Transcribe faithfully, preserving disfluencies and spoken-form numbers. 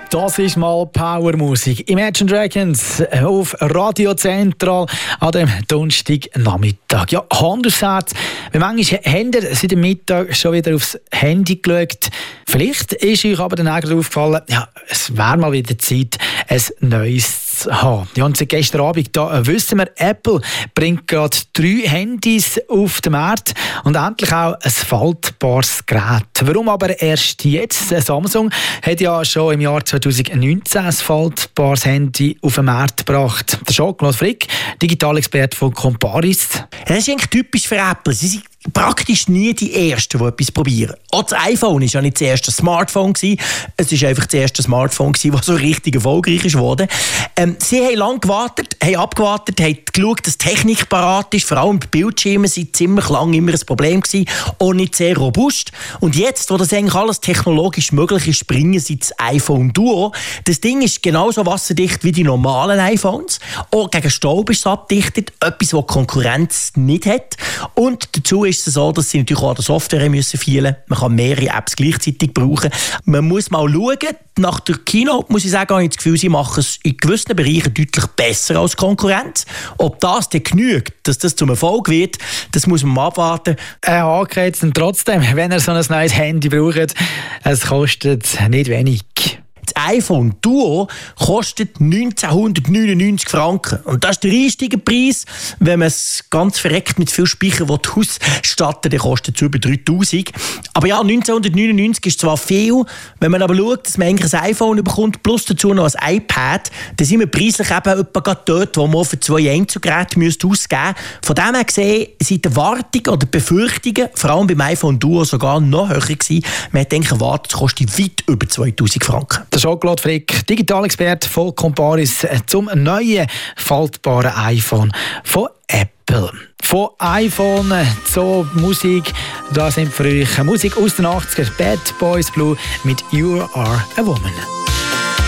Das ist mal Powermusik. Imagine Dragons auf Radio Zentral an dem Donnerstagnachmittag. Ja, Hand aufs Herz. Wie manchmal haben ihr seit dem Mittag schon wieder aufs Handy geschaut. Vielleicht ist euch aber dann auch aufgefallen, ja, es wäre mal wieder Zeit, ein neues zu haben. Ja, und seit gestern Abend, da wissen wir, Apple bringt gerade drei Handys auf den Markt und endlich auch ein faltbares Gerät. Warum aber erst jetzt? Samsung hat ja schon im Jahr zweitausendneunzehn ein faltbares Handy auf den Markt gebracht. Der Jean-Claude Frick, Digitalexperte von Comparis. Das ist eigentlich typisch für Apple. Sie sind praktisch nie die Ersten, die etwas probieren. Auch das iPhone war ja nicht das erste Smartphone. Es war einfach das erste Smartphone, das so richtig erfolgreich ist worden. Ähm, sie haben lange gewartet, haben abgewartet, haben geschaut, dass die Technik parat ist. Vor allem die Bildschirme waren ziemlich lange immer ein Problem gewesen, auch nicht sehr robust. Und jetzt, wo das eigentlich alles technologisch möglich ist, bringen sie das iPhone Duo. Das Ding ist genauso wasserdicht wie die normalen iPhones. Auch gegen Staub ist es abdichtet, etwas, das die Konkurrenz nicht hat. Und dazu ist ist es so, dass sie natürlich auch an der Software müssen fehlen. Man kann mehrere Apps gleichzeitig brauchen. Man muss mal schauen. Nach der Keynote muss ich sagen, habe ich das Gefühl, sie machen es in gewissen Bereichen deutlich besser als Konkurrenz. Ob das dann genügt, dass das zum Erfolg wird, das muss man mal abwarten. Ein Haken jetzt und trotzdem, wenn ihr so ein neues Handy braucht, es kostet nicht wenig. Das iPhone Duo kostet neunzehnhundertneunundneunzig Franken. Und das ist der Einsteigerpreis. Wenn man es ganz verreckt mit viel Speicher ausstatten will, dann kostet es über dreitausend. Aber ja, neunzehnhundertneunundneunzig ist zwar viel, wenn man aber schaut, dass man eigentlich ein iPhone bekommt, plus dazu noch ein iPad, dann sind wir preislich eben etwa dort, wo man für zwei Einzelgeräte ausgeben müsste. Von dem her gesehen sind die Erwartungen oder Befürchtungen, vor allem beim iPhone Duo, sogar noch höher gewesen. Man hat gedacht, erwartet, es kostet weit über zweitausend Franken. Der Jean-Claude Frick, Digitalexperte von Comparis, zum neuen faltbaren iPhone von Apple. Von iPhone zur Musik, da sind für euch Musik aus den achtziger, Bad Boys Blue mit You Are a Woman.